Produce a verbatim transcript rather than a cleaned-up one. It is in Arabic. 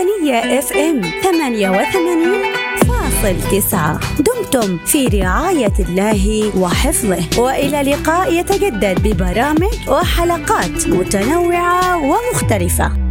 الوطنية اف ام ثمانية وثمانين فاصل تسعة. دمتم في رعاية الله وحفظه، وإلى لقاء يتجدد ببرامج وحلقات متنوعة ومختلفة.